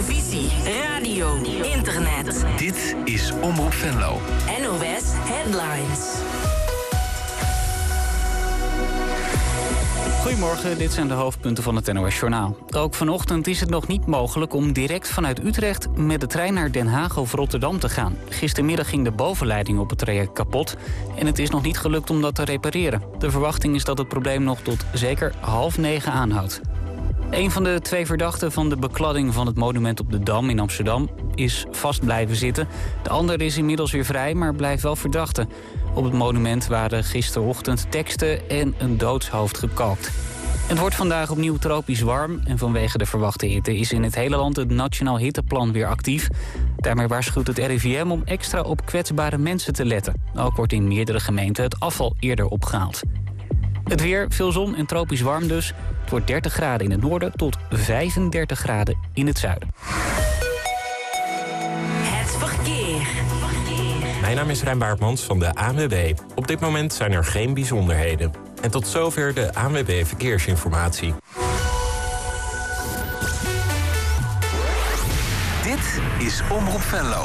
televisie, radio, internet. Dit is Omroep Venlo. NOS Headlines. Goedemorgen, dit zijn de hoofdpunten van het NOS Journaal. Ook vanochtend is het nog niet mogelijk om direct vanuit Utrecht met de trein naar Den Haag of Rotterdam te gaan. Gistermiddag ging de bovenleiding op het traject kapot en het is nog niet gelukt om dat te repareren. De verwachting is dat het probleem nog tot zeker 8:30 aanhoudt. Een van de 2 verdachten van de bekladding van het monument op de Dam in Amsterdam is vast blijven zitten. De ander is inmiddels weer vrij, maar blijft wel verdachte. Op het monument waren gisterochtend teksten en een doodshoofd gekalkt. Het wordt vandaag opnieuw tropisch warm en vanwege de verwachte hitte is in het hele land het Nationaal Hitteplan weer actief. Daarmee waarschuwt het RIVM om extra op kwetsbare mensen te letten. Ook wordt in meerdere gemeenten het afval eerder opgehaald. Het weer, veel zon en tropisch warm dus. Het wordt 30 graden in het noorden tot 35 graden in het zuiden. Het verkeer. Mijn naam is Rijn Baartmans van de ANWB. Op dit moment zijn er geen bijzonderheden. En tot zover de ANWB Verkeersinformatie. Dit is Omroep Venlo.